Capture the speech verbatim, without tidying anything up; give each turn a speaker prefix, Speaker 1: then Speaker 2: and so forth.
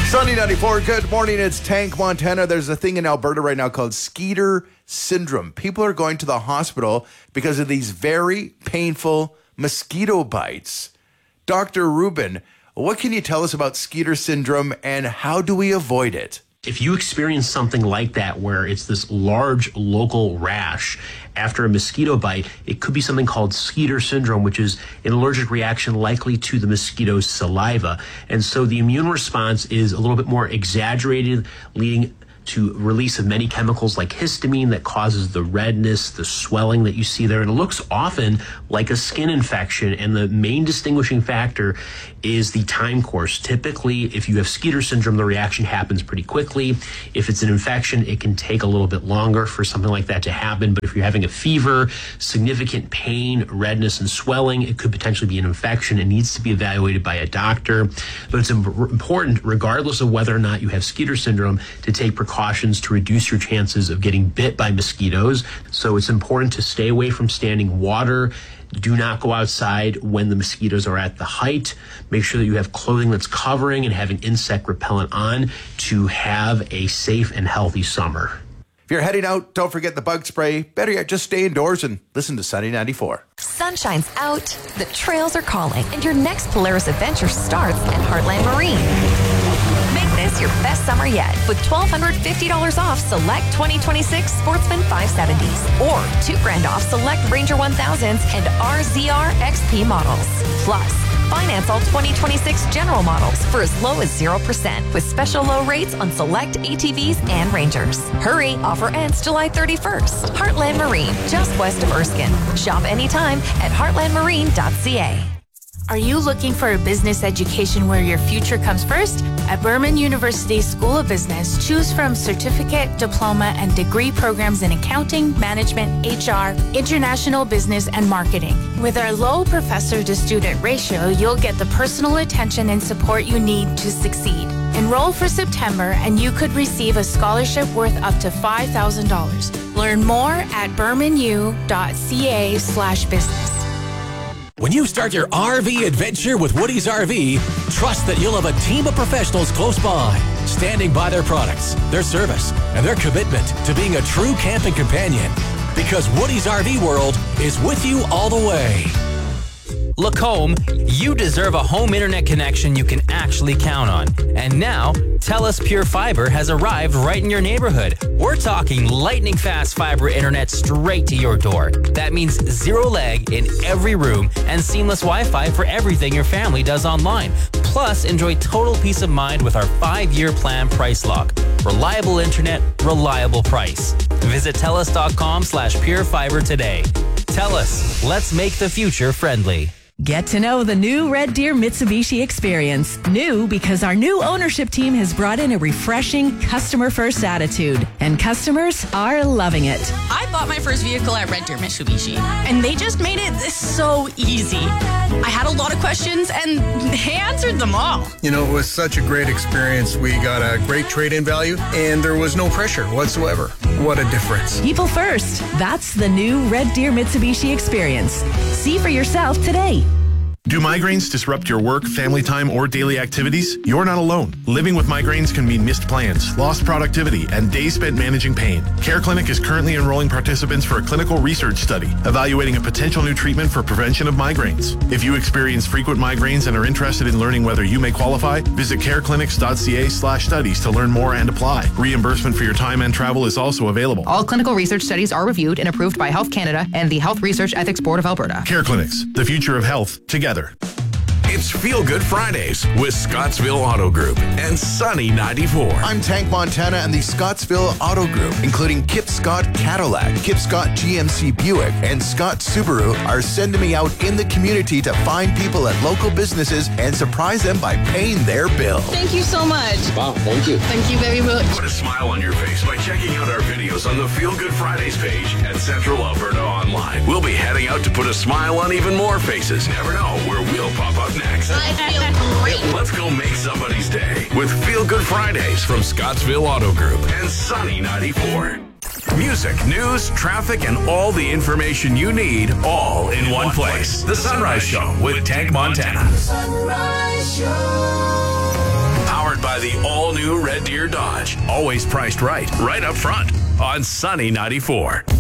Speaker 1: Sunny ninety-four, good morning. It's Tank, Montana. There's a thing in Alberta right now called Skeeter syndrome. People are going to the hospital because of these very painful mosquito bites. Doctor Rubin, what can you tell us about Skeeter syndrome and how do we avoid it?
Speaker 2: If you experience something like that, where it's this large local rash after a mosquito bite, it could be something called Skeeter syndrome, which is an allergic reaction likely to the mosquito's saliva. And so the immune response is a little bit more exaggerated, leading to release of many chemicals like histamine that causes the redness, the swelling that you see there. And it looks often like a skin infection. And the main distinguishing factor is the time course. Typically, if you have Skeeter syndrome, the reaction happens pretty quickly. If it's an infection, it can take a little bit longer for something like that to happen. But if you're having a fever, significant pain, redness, and swelling, it could potentially be an infection. It needs to be evaluated by a doctor. But it's important, regardless of whether or not you have Skeeter syndrome, to take precautions to reduce your chances of getting bit by mosquitoes. So it's important to stay away from standing water. Do not go outside when the mosquitoes are at the height. Make sure that you have clothing that's covering and having insect repellent on to have a safe and healthy summer.
Speaker 1: If you're heading out, don't forget the bug spray. Better yet, just stay indoors and listen to Sunny ninety-four.
Speaker 3: Sunshine's out, the trails are calling, and your next Polaris adventure starts at Heartland Marine. Make this your best summer yet with one thousand two hundred fifty dollars off select twenty twenty-six Sportsman five seventies or two grand off select Ranger one thousands and R Z R X P models. Plus, finance all twenty twenty-six general models for as low as zero percent with special low rates on select A T Vs and Rangers. Hurry, offer ends July thirty-first. Heartland Marine, just west of Erskine. Shop anytime at heartland marine dot c a.
Speaker 4: Are you looking for a business education where your future comes first? At Berman University School of Business, choose from certificate, diploma, and degree programs in accounting, management, H R, international business, and marketing. With our low professor-to-student ratio, you'll get the personal attention and support you need to succeed. Enroll for September, and you could receive a scholarship worth up to five thousand dollars. Learn more at berman u dot c a slash business.
Speaker 5: When you start your R V adventure with Woody's R V, trust that you'll have a team of professionals close by, standing by their products, their service, and their commitment to being a true camping companion. Because Woody's R V World is with you all the way.
Speaker 6: Lacombe, you deserve a home internet connection you can actually count on. And now, TELUS Pure Fiber has arrived right in your neighborhood. We're talking lightning fast fiber internet straight to your door. That means zero lag in every room and seamless Wi-Fi for everything your family does online. Plus, enjoy total peace of mind with our five-year plan price lock. Reliable internet, reliable price. Visit TELUS.com slash Pure Fiber today. TELUS, let's make the future friendly.
Speaker 7: Get to know the new Red Deer Mitsubishi experience. New because our new ownership team has brought in a refreshing customer-first attitude, and customers are loving it.
Speaker 8: I bought my first vehicle at Red Deer Mitsubishi, and they just made it so easy. I had a lot of questions, and they answered them all.
Speaker 9: You know, it was such a great experience. We got a great trade-in value, and there was no pressure whatsoever. What a difference.
Speaker 7: People first. That's the new Red Deer Mitsubishi experience. See for yourself today.
Speaker 10: Do migraines disrupt your work, family time, or daily activities? You're not alone. Living with migraines can mean missed plans, lost productivity, and days spent managing pain. Care Clinic is currently enrolling participants for a clinical research study evaluating a potential new treatment for prevention of migraines. If you experience frequent migraines and are interested in learning whether you may qualify, visit careclinics.ca slash studies to learn more and apply. Reimbursement for your time and travel is also available.
Speaker 11: All clinical research studies are reviewed and approved by Health Canada and the Health Research Ethics Board of Alberta.
Speaker 10: Care Clinics, the future of health, together.
Speaker 12: It's Feel Good Fridays with Scottsville Auto Group and Sunny ninety-four.
Speaker 1: I'm Tank Montana and the Scottsville Auto Group, including Kip Scott Cadillac, Kip Scott G M C Buick, and Scott Subaru, are sending me out in the community to find people at local businesses and surprise them by paying their bill.
Speaker 13: Thank you so much.
Speaker 14: Wow, thank you.
Speaker 13: Thank you very much.
Speaker 12: Put a smile on your face by checking out our videos on the Feel Good Fridays page at Central Alberta Online. We'll be heading out to put a smile on even more faces. Never know where we'll pop up next.
Speaker 13: I feel great.
Speaker 12: Let's go make somebody's day with Feel Good Fridays from Scottsville Auto Group and Sunny ninety-four. Music, news, traffic, and all the information you need all in one place. The Sunrise Show with Tank Montana. Sunrise Show. Powered by the all new Red Deer Dodge. Always priced right, right up front on Sunny ninety-four.